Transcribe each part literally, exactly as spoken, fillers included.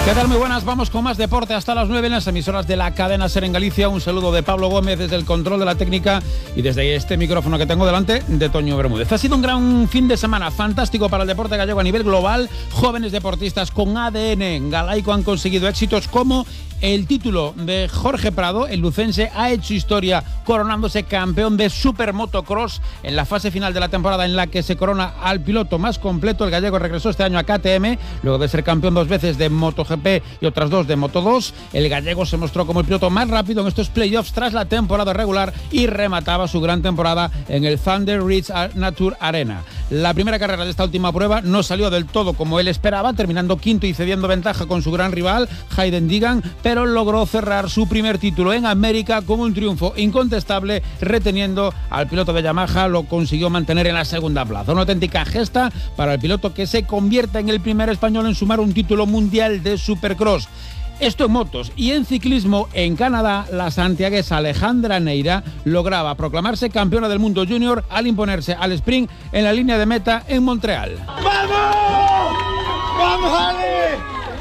¿Qué tal? Muy buenas, vamos con más deporte hasta las nueve en las emisoras de la cadena SER en Galicia. Un saludo de Pablo Gómez desde el control de la técnica y desde este micrófono que tengo delante de Toño Bermúdez. Ha sido un gran fin de semana, fantástico para el deporte gallego a nivel global. Jóvenes deportistas con A D N galaico han conseguido éxitos como el título de Jorge Prado. El lucense ha hecho historia coronándose campeón de Supermotocross en la fase final de la temporada, en la que se corona al piloto más completo. El gallego regresó este año a K T M luego de ser campeón dos veces de MotoGP y otras dos de Moto dos. El gallego se mostró como el piloto más rápido en estos playoffs tras la temporada regular y remataba su gran temporada en el Thunder Ridge Nature Arena. La primera carrera de esta última prueba no salió del todo como él esperaba, terminando quinto y cediendo ventaja con su gran rival Hayden Deegan, pero logró cerrar su primer título en América con un triunfo incontestable, reteniendo al piloto de Yamaha. Lo consiguió mantener en la segunda plaza. Una auténtica gesta para el piloto, que se convierte en el primer español en sumar un título mundial de Supercross. Esto en motos. Y en ciclismo, en Canadá, la santiaguesa Alejandra Neira lograba proclamarse campeona del mundo junior al imponerse al sprint en la línea de meta en Montreal. ¡Vamos! ¡Vamos, Ale!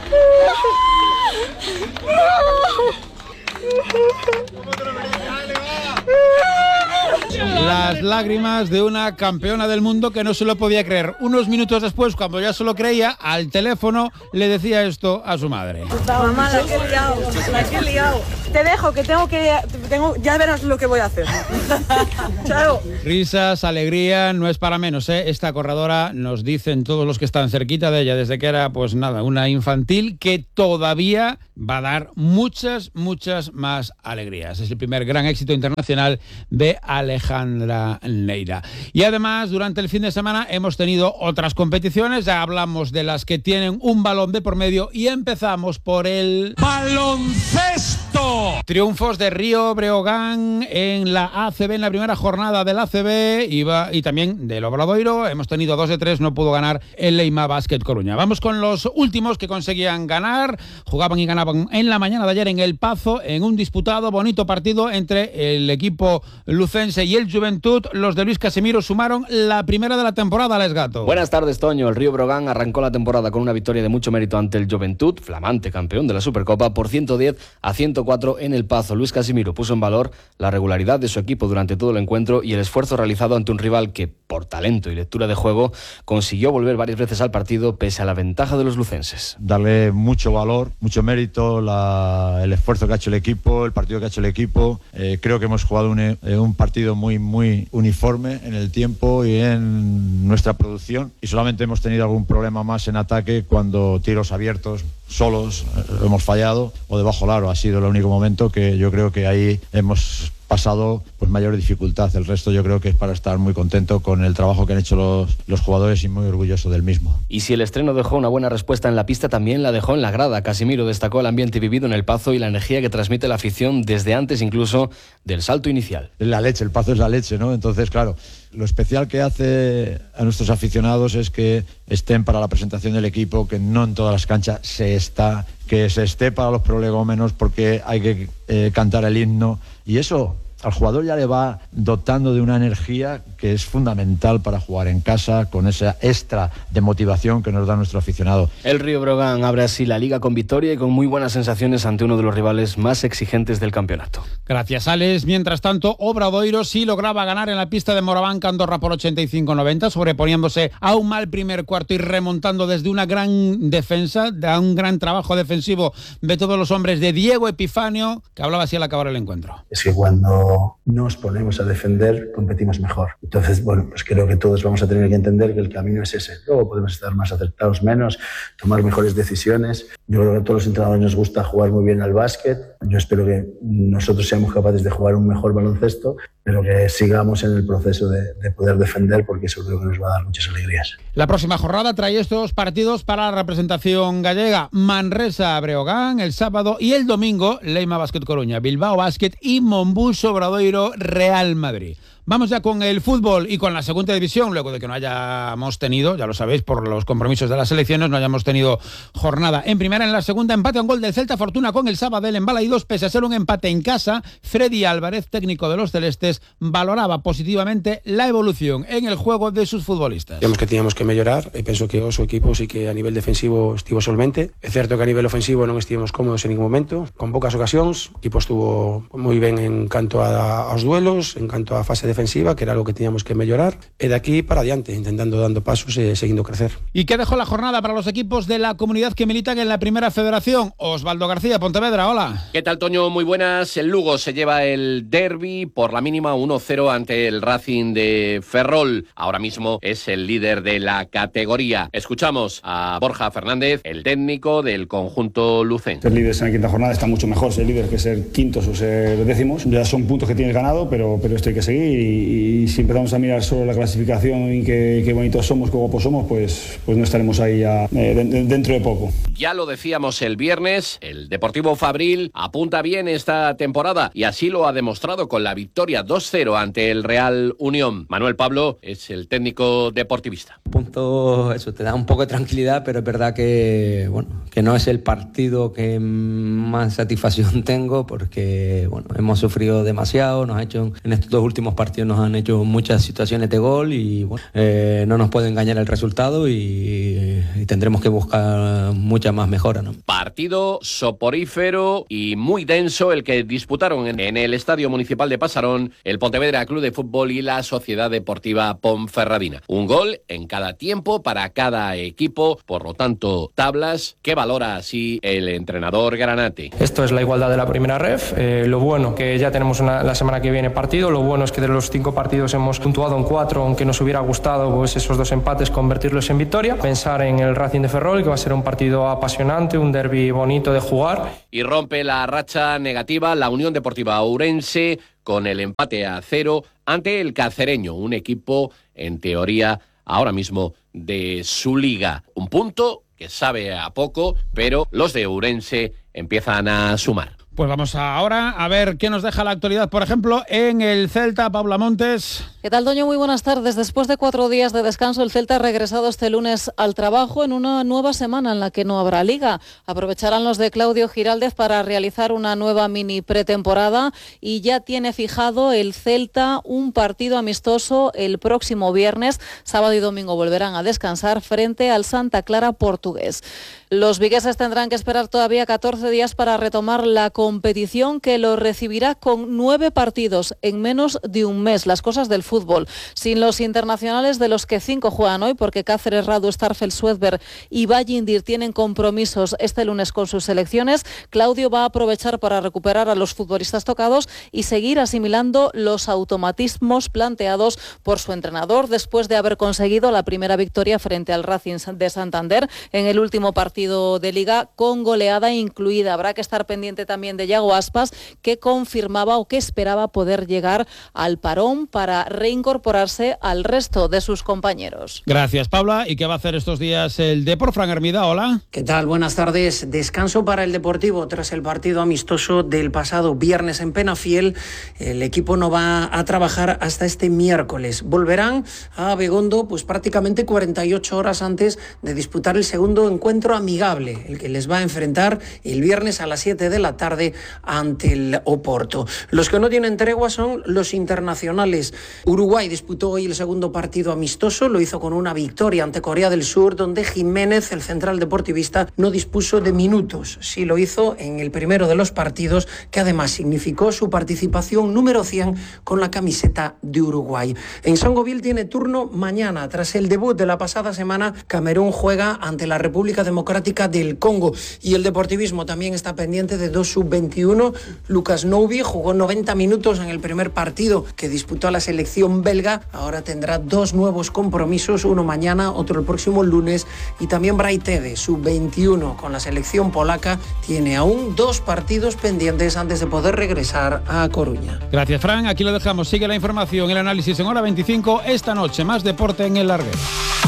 Las lágrimas de una campeona del mundo que no se lo podía creer. Unos minutos después, cuando ya se lo creía, al teléfono le decía esto a su madre. Mamá, la que he liado, la que he liado. Te dejo, que tengo que... Tengo, ya verás lo que voy a hacer. Chao. Risas, alegría, no es para menos, ¿eh? Esta corredora, nos dicen todos los que están cerquita de ella, desde que era, pues nada, una infantil, que todavía va a dar muchas, muchas más alegrías. Es el primer gran éxito internacional de Alejandra Neira. Y además, durante el fin de semana hemos tenido otras competiciones. Ya hablamos de las que tienen un balón de por medio y empezamos por el baloncesto. Triunfos de Río Breogán en la A C B, en la primera jornada del A C B, iba, y también del Obradoiro. Hemos tenido dos de tres, no pudo ganar el Leima Basket Coruña. Vamos con los últimos que conseguían ganar. Jugaban y ganaban en la mañana de ayer en El Pazo, en un disputado, bonito partido entre el equipo lucense y el Juventud. Los de Luis Casimiro sumaron la primera de la temporada, Les Gato. Buenas tardes, Toño. El Río Breogán arrancó la temporada con una victoria de mucho mérito ante el Juventud, flamante campeón de la Supercopa, por ciento diez a ciento cuatro en El Pazo. Luis Casimiro puso en valor la regularidad de su equipo durante todo el encuentro y el esfuerzo realizado ante un rival que, por talento y lectura de juego, consiguió volver varias veces al partido pese a la ventaja de los lucenses. Darle mucho valor, mucho mérito, la, el esfuerzo que ha hecho el equipo, el partido que ha hecho el equipo. Eh, creo que hemos jugado un, eh, un partido muy, muy uniforme en el tiempo y en nuestra producción, y solamente hemos tenido algún problema más en ataque cuando tiros abiertos, solos, eh, hemos fallado, o de bajo aro. Ha sido el único momento que yo creo que ahí hemos pasado pues mayor dificultad. El resto yo creo que es para estar muy contento con el trabajo que han hecho los, los jugadores y muy orgulloso del mismo. Y si el estreno dejó una buena respuesta en la pista, también la dejó en la grada. Casimiro destacó el ambiente vivido en El Pazo y la energía que transmite la afición desde antes incluso del salto inicial. La leche, El Pazo es la leche, ¿no? Entonces, claro, lo especial que hace a nuestros aficionados es que estén para la presentación del equipo, que no en todas las canchas se está, que se esté para los prolegómenos porque hay que eh, cantar el himno, y eso al jugador ya le va dotando de una energía que es fundamental para jugar en casa, con esa extra de motivación que nos da nuestro aficionado. El Río Breogán abre así la liga con victoria y con muy buenas sensaciones ante uno de los rivales más exigentes del campeonato. Gracias, Alex. Mientras tanto, Obradoiro sí lograba ganar en la pista de Morabanca Andorra por ochenta y cinco noventa, sobreponiéndose a un mal primer cuarto y remontando desde una gran defensa, de un gran trabajo defensivo de todos los hombres de Diego Epifanio, que hablaba así al acabar el encuentro. Es que cuando nos ponemos a defender, competimos mejor. Entonces, bueno, pues creo que todos vamos a tener que entender que el camino es ese. Luego podemos estar más acertados, menos, tomar mejores decisiones. Yo creo que a todos los entrenadores nos gusta jugar muy bien al básquet. Yo espero que nosotros seamos capaces de jugar un mejor baloncesto, pero que sigamos en el proceso de, de poder defender, porque eso creo que nos va a dar muchas alegrías. La próxima jornada trae estos partidos para la representación gallega: Manresa Breogán el sábado y el domingo Leima Basket Coruña, Bilbao Basket y Monbus Obradoiro Real Madrid. Vamos ya con el fútbol y con la segunda división, luego de que no hayamos tenido, ya lo sabéis, por los compromisos de las selecciones, no hayamos tenido jornada en primera. En la segunda, empate a un gol del Celta Fortuna con el Sabadell en Balaídos, pese a ser un empate en casa. Freddy Álvarez, técnico de los celestes, valoraba positivamente la evolución en el juego de sus futbolistas. Digamos que teníamos que mellorar, e penso que o seu equipo sí que a nivel defensivo estivo solvente. É certo que a nivel ofensivo non estivemos cómodos en ningún momento, con poucas ocasións. O equipo estuvo moi ben en canto a, aos duelos, en canto á fase defensiva, que era algo que teníamos que mellorar, e de aquí para adiante, intentando dando pasos e seguindo crecer. ¿Y qué dejó la jornada para los equipos de la comunidad que militan en la Primera Federación? Osvaldo García, Pontevedra, hola. ¿Qué tal, Toño? Muy buenas. El Lugo se lleva el derbi por la mínima uno cero ante el Racing de Ferrol. Ahora mismo es el líder de la categoría. Escuchamos a Borja Fernández, el técnico del conjunto lucense. Ser líderes en la quinta jornada está mucho mejor ser líder que ser quintos o ser décimos. Ya son puntos que tienes ganado, pero, pero esto hay que seguir y, y si empezamos a mirar solo la clasificación y qué, qué bonitos somos, qué guapos somos, pues, pues no estaremos ahí ya, eh, dentro de poco. Ya lo decíamos el viernes, el Deportivo Fabril apunta bien esta temporada y así lo ha demostrado con la victoria dos cero ante el Real Unión. Manuel Pablo es el técnico deportivista. Punto, eso te da un poco de tranquilidad, pero es verdad que bueno, que no es el partido que más satisfacción tengo porque bueno, hemos sufrido demasiado, nos ha hecho en estos dos últimos partidos nos han hecho muchas situaciones de gol y bueno, eh, no nos puede engañar el resultado y, y tendremos que buscar mucha más mejora, ¿no? Partido soporífero y muy denso el que disputaron en, en el Estadio Municipal de Pasarón el Pontevedra Club de Fútbol y la Sociedad Deportiva Ponferradina. Un gol en cada tiempo para cada equipo, por lo tanto, tablas que valora así el entrenador Granate. Esto es la igualdad de la primera ref, eh, lo bueno que ya tenemos una, la semana que viene partido, lo bueno es que de los cinco partidos hemos puntuado en cuatro, aunque nos hubiera gustado pues esos dos empates convertirlos en victoria. Pensar en el Racing de Ferrol, que va a ser un partido apasionante, un derbi bonito de jugar. Y rompe la racha negativa la Unión Deportiva Ourense con el empate a cero ante el Cacereño, un equipo en teoría ahora mismo de su liga. Un punto que sabe a poco, pero los de Ourense empiezan a sumar. Pues vamos ahora a ver qué nos deja la actualidad, por ejemplo, en el Celta. Paula Montes. ¿Qué tal, Toño? Muy buenas tardes. Después de cuatro días de descanso, el Celta ha regresado este lunes al trabajo en una nueva semana en la que no habrá liga. Aprovecharán los de Claudio Giraldez para realizar una nueva mini pretemporada y ya tiene fijado el Celta un partido amistoso el próximo viernes. Sábado y domingo volverán a descansar frente al Santa Clara portugués. Los vigueses tendrán que esperar todavía catorce días para retomar la competición, que lo recibirá con nueve partidos en menos de un mes. Las cosas del fútbol. Sin los internacionales, de los que cinco juegan hoy, porque Cáceres, Radu, Starfel, Suedberg y Vallindir tienen compromisos este lunes con sus selecciones. Claudio va a aprovechar para recuperar a los futbolistas tocados y seguir asimilando los automatismos planteados por su entrenador después de haber conseguido la primera victoria frente al Racing de Santander en el último partido de Liga, con goleada incluida. Habrá que estar pendiente también de Yago Aspas, que confirmaba o que esperaba poder llegar al parón para reincorporarse al resto de sus compañeros. Gracias, Paula. ¿Y qué va a hacer estos días el Depor? Fran Hermida, hola. ¿Qué tal? Buenas tardes. Descanso para el Deportivo tras el partido amistoso del pasado viernes en Penafiel. El equipo no va a trabajar hasta este miércoles. Volverán a Abegondo pues prácticamente cuarenta y ocho horas antes de disputar el segundo encuentro amigable, el que les va a enfrentar el viernes a las siete de la tarde ante el Oporto. Los que no tienen tregua son los internacionales. Uruguay disputó hoy el segundo partido amistoso, lo hizo con una victoria ante Corea del Sur, donde Jiménez, el central deportivista, no dispuso de minutos. Sí lo hizo en el primero de los partidos, que además significó su participación número cien con la camiseta de Uruguay. En Sangoville tiene turno mañana. Tras el debut de la pasada semana, Camerún juega ante la República Democrática del Congo, y el deportivismo también está pendiente de dos sub veintiuno. Lucas Noubi jugó noventa minutos en el primer partido que disputó a la selección belga. Ahora tendrá dos nuevos compromisos, uno mañana, otro el próximo lunes, y también Braitede, sub veintiuno con la selección polaca, tiene aún dos partidos pendientes antes de poder regresar a Coruña. Gracias, Fran. Aquí lo dejamos. Sigue la información, el análisis en Hora veinticinco esta noche. Más deporte en el Larguero.